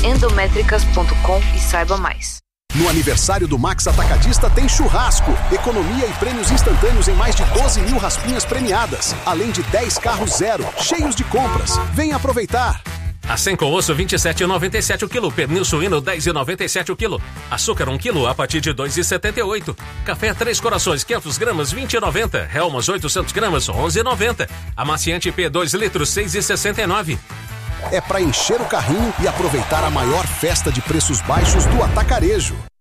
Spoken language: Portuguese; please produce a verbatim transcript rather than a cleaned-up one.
endométricas ponto com e saiba mais. No aniversário do Max Atacadista tem churrasco, economia e prêmios instantâneos em mais de doze mil raspinhas premiadas, além de dez carros zero, cheios de compras. Venha aproveitar! Acém com osso vinte e sete reais e noventa e sete centavos o quilo, pernil suíno dez reais e noventa e sete centavos o quilo, açúcar um quilo a partir de dois reais e setenta e oito centavos, café Três Corações quinhentas gramas vinte reais e noventa centavos, Helmas oitocentas gramas onze reais e noventa centavos, amaciante P dois litros seis reais e sessenta e nove centavos. É para encher o carrinho e aproveitar a maior festa de preços baixos do atacarejo.